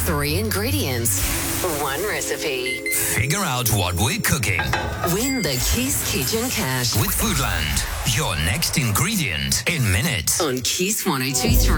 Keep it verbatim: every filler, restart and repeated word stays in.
Three ingredients, one recipe. Figure out what we're cooking. Win the Keith's Kitchen Cash with Foodland. Your next ingredient in minutes. On Keith's one oh two three.